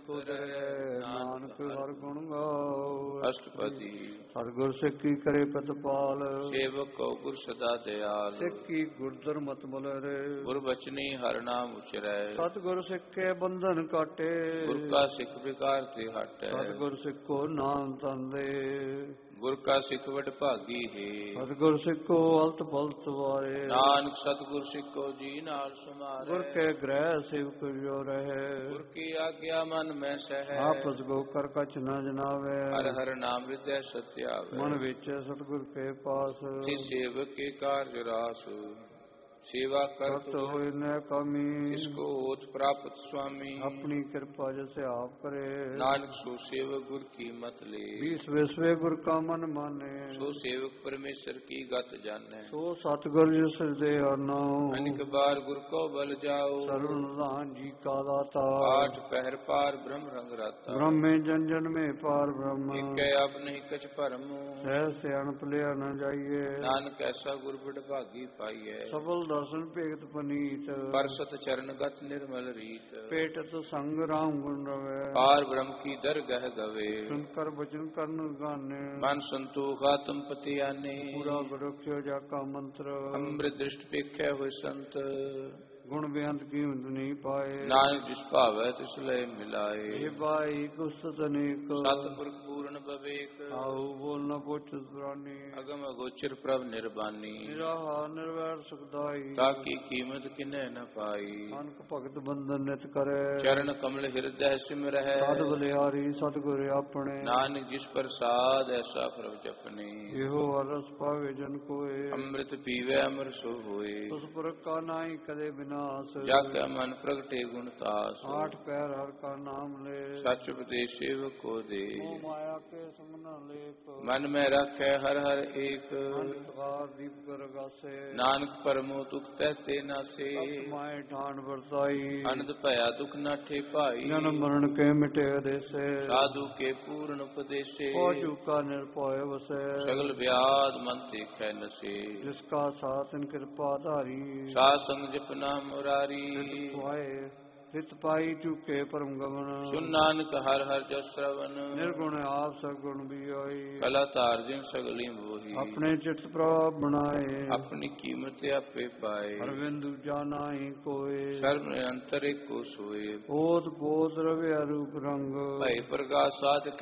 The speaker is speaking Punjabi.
ਕੋ ਤਰੇ ਨਾਨਕ ਹਰ ਗੁਣ ਗਾਓ। ਅਸ਼ਟਪਦੀ ਸਤਿਗੁਰ ਸਿੱਖ ਕੀ ਕਰੇ ਪ੍ਰਤਪਾਲ ਸੇਵਕ ਕੋ ਗੁਰ ਸਦਾ ਦਿਆਲ। ਸਿੱਖ ਕੀ ਗੁਰਦਰ ਮਤ ਬਲਰੇ ਗੁਰ ਬਚਨੀ ਹਰ ਨਾਮ ਉਚਰੈ। ਸਤਿਗੁਰ ਸਿੱਖੇ ਬੰਧਨ ਕਾਟੇ ਗੁਰ ਕਾ ਸਿੱਖ ਵਿਕਾਰ ਤੇ ਹਟੈ। ਸਤਿਗੁਰ ਸਿੱਖੋ ਨਾਮ ਤੰਦੇ ਗੁਰ ਕਾ ਸਿੱਖ ਵਡ ਭਾਗੀ ਹੈ। ਸਤਿਗੁਰ ਸਿੱਖੋ ਅਲਤ ਪਲਤ ਵਾਰੇ ਨਾਨਕ ਸਤਿਗੁਰ ਸਿੱਖੋ ਜੀ ਨਾਲ ਸਮਾਰੈ। ਗੁਰ ਕੇ ਗ੍ਰਹਿ ਸੇਵਕ ਜੋ ਰਹੇ ਗੁਰ ਕੀ ਆਗਿਆ ਮਨ ਮੈਂ ਸਹਿ। ਆਪਸ ਗੋ ਕਰ ਕਛ ਨ ਜਨਾਵੇ ਹਰ ਹਰ ਨਾਮ ਹਿਰਦੈ ਸਤਿਆਵੈ। ਮਨ ਵਿੱਚ ਸਤਿਗੁਰ ਕੇ ਪਾਸ ਜਿ ਸੇਵਕ ਕੇ ਕਾਰਜ ਰਾਸ। ਸੇਵਾ ਕਰਤ ਸਤ ਹੋਇ ਨ ਕਮੀ ਇਸਕੋ ਹੋਤ ਪ੍ਰਾਪਤ ਸੁਆਮੀ। ਆਪਣੀ ਕਿਰਪਾ ਜੈਸੇ ਆਪ ਕਰੇ ਨਾਨਕ ਸੋ ਸੇਵਕ ਗੁਰ ਕੀ ਮਤ ਲੇ। बीस विश्वे गुर का मन माने ਸੋ ਸੇਵਕ ਪਰਮੇਸ਼ਰ ਕੀ ਗਤ ਜਾਣੈ। सो सतगुर जिस हृदय आना ਅਨੇਕ ਬਾਰ ਗੁਰ ਕੋ ਬਲ ਜਾਓ। सर्वदान जी का दाता ਆਠ ਪਹਿਰ ਪਾਰ ਬ੍ਰਹਮ ਰੰਗ ਰਾਤਾ। ब्रह्म में जन जन में पार ब्रह्म ਇਕੈ ਆਪਨੇ ਕਛ ਭਰਮ। सह सियाणप लिया न जाइए ਨਾਨਕ ਐਸਾ ਗੁਰ ਬਿਡ ਭਾਗੀ ਪਾਈਐ। सबल दर्शन पेगत पनीत ਪਰਸਤ ਚਰਨ ਗਤ ਨਿਰਮਲ ਰੀਤ। पेटत संग राम गुण रवे ਪਾਰ ਬ੍ਰਹਮ ਕੀ ਦਰਗਹ ਗਵੇ। सुनकर वचन कर्ण गाने ਮਨ ਸੰਤੋਖ ਆਤਮ ਪਤੀ ਆਨੇ। पूरा गुर रखियो जाका मंत्र ਅੰਮ੍ਰਿਤ ਦ੍ਰਿਸ਼ਟ ਪੇਖੈ ਹੋਇ ਸੰਤ। गुण बेअंत कीमत नहीं पाए ਨਾਨਕ ਜਿਸ ਭਾਵੈ ਤਿਸ ਲੈ ਮਿਲਾਏ। हे भाई कुस्तत अनेक ਸਤਿਪੁਰਖ ਪੂਰਨ ਬਵੇਕ। आओ बोल न पोचत पुरानी ਅਗਮ ਅਗੋਚਰ ਪ੍ਰਭ ਨਿਰਬਾਨੀ। निराहा निर्वैर सुखदाई ਤਾਕੀ ਕੀਮਤ ਕਿਨੈ ਨ ਪਾਈ। नानक भगत बंधन नित करे ਚਰਨ ਕਮਲ ਹਿਰਦੈ ਸਿਮਰਹਿ। साध बलिहारी सतगुर अपने ਨਾਨਕ ਜਿਸ ਪ੍ਰਸਾਦ ਐਸਾ ਪ੍ਰਭ ਜਪਨੇ। एहो रस पावे जन कोय ਅੰਮ੍ਰਿਤ ਪੀਵੈ ਅਮਰ ਸੋ ਹੋਏ। उस पर का नाई कदे विनाश ਜਾ ਕੇ ਮਨ ਪ੍ਰਗਟੇ ਗੁਣ ਤਾਸ। आठ पैर हर का नाम ले ਸੱਚ ਉਪਦੇਸ਼ ਸੇਵਕ ਕੋ ਦੇ। मोह माया के संग न लेप ਮਨ ਮੈਂ ਰਾਖੈ ਹਰ ਹਰ ਏਕ। अंधकार दीप कर गासे ਨਾਨਕ ਪਰਮੋ ਦੁਖ ਤਹਿਤੇ ਨਾਸੇ। माए ठान बरताई ਅਨੰਦ ਭਇਆ ਦੁਖ ਨਾਠੇ ਭਾਈ। जन्म मरण के मिटे देसे ਸਾਧੂ ਕੇ ਪੂਰਨ ਉਪਦੇਸੇ। हो चुका निर्भय वसे ਸਗਲ ਵਿਆਦ ਮਨ ਦੇਖੈ ਨਸੇ। जिसका साथ इन कृपा धारी ਸਾਧ ਸੰਗ ਜਪਨਾ ਮੁਰਾਰੀ। पाए हित पाई चुके परम गमन ਸੁਨ ਨਾਨਕ ਹਰ ਹਰ ਜਸ ਸ਼ਰਵਨ। निर्गुण आप सगुण भी आई ਕਲਾ ਧਾਰ ਜਿਨ ਸਗਲੀ ਮੋਹੀ। अपने चित प्रभाव बनाए ਆਪਣੀ ਕੀਮਤ ਆਪੇ ਪਾਏ। अरविंद जाना ही कोय ਸਰਬ ਨਿਰੰਤਰ ਏਕੋ ਸੋਏ। ओत पोत रवि रूप रंग ਭੈ ਪ੍ਰਗਾਸ ਸਾਧ